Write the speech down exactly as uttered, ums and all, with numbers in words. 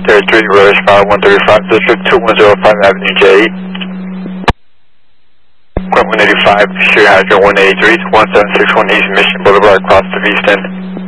thirty-three, Rush five one thirty-five, District two one zero five Avenue J. Quint one eighty-five, Street Hydro one eighty-three, one seven six one East Mission Boulevard, Clarksville, East End.